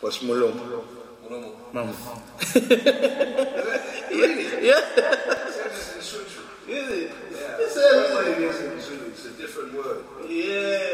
What's mulung? Mulomo. Mama. Really? Yeah. It's in Sutru. Is it? Yeah. It's everything. Everybody gets in Sutru. It's a different word. Yeah.